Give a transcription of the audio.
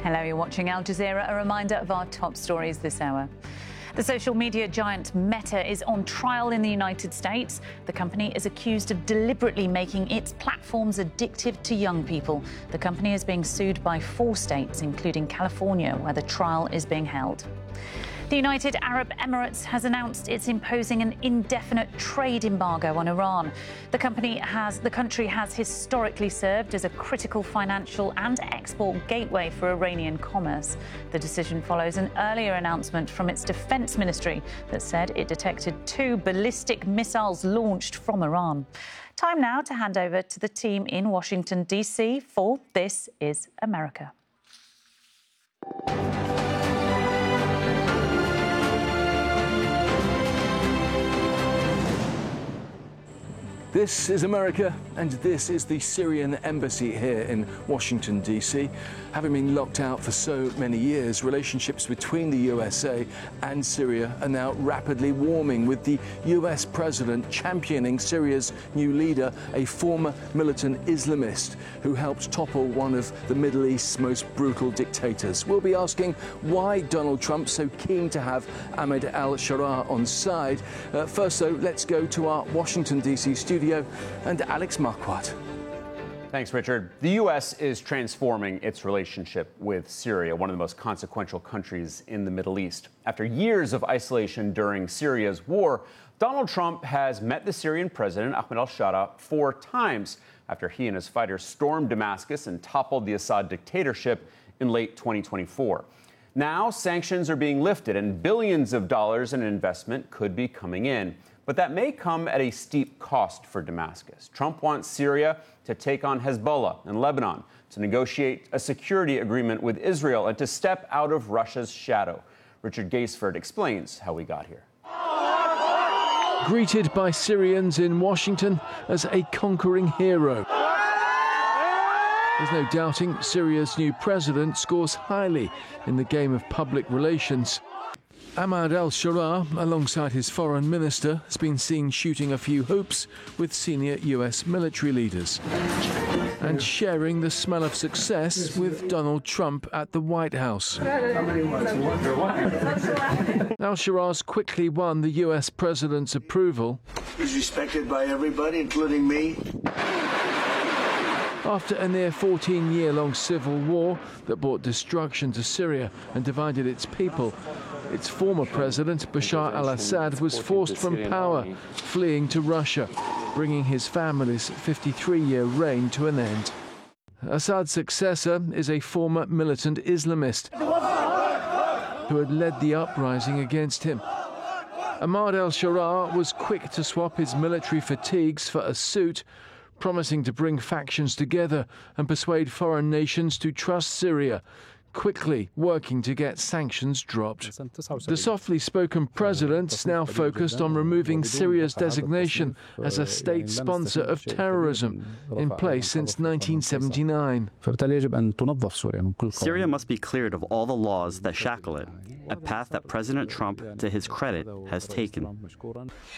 Hello, you're watching Al Jazeera. A reminder of our top stories this hour. The social media giant Meta is on trial in the United States. The company is accused of deliberately making its platforms addictive to young people. The company is being sued by 4 states, including California, where the trial is being held. The United Arab Emirates has announced it's imposing an indefinite trade embargo on Iran. The country has historically served as a critical financial and export gateway for Iranian commerce. The decision follows an earlier announcement from its defense ministry that said it detected 2 ballistic missiles launched from Iran. Time now to hand over to the team in Washington, D.C. for This is America. This is America, and this is the Syrian embassy here in Washington, D.C. Having been locked out for so many years, relationships between the USA and Syria are now rapidly warming, with the US president championing Syria's new leader, a former militant Islamist who helped topple one of the Middle East's most brutal dictators. We'll be asking why Donald Trump's so keen to have Ahmed al-Sharaa on side. First, though, let's go to our Washington, D.C. studio and Alex Marquardt. Thanks, Richard. The U.S. is transforming its relationship with Syria, one of the most consequential countries in the Middle East. After years of isolation during Syria's war, Donald Trump has met the Syrian president, Ahmed al-Sharaa, 4 times after he and his fighters stormed Damascus and toppled the Assad dictatorship in late 2024. Now, sanctions are being lifted and billions of dollars in investment could be coming in. But that may come at a steep cost for Damascus. Trump wants Syria to take on Hezbollah and Lebanon, to negotiate a security agreement with Israel, and to step out of Russia's shadow. Richard Gaisford explains how we got here. Greeted by Syrians in Washington as a conquering hero. There's no doubting Syria's new president scores highly in the game of public relations. Ahmed al-Sharaa, alongside his foreign minister, has been seen shooting a few hoops with senior US military leaders and sharing the smell of success with Donald Trump at the White House. Al-Sharaa's quickly won the US president's approval. He's respected by everybody, including me. After a near 14-year-long civil war that brought destruction to Syria and divided its people, its former president, Bashar al-Assad, was forced from power, fleeing to Russia, bringing his family's 53-year reign to an end. Assad's successor is a former militant Islamist who had led the uprising against him. Ahmed al-Sharaa was quick to swap his military fatigues for a suit, promising to bring factions together and persuade foreign nations to trust Syria, quickly working to get sanctions dropped. The softly spoken president's now focused on removing Syria's designation as a state sponsor of terrorism, in place since 1979. Syria must be cleared of all the laws that shackle it, a path that President Trump, to his credit, has taken.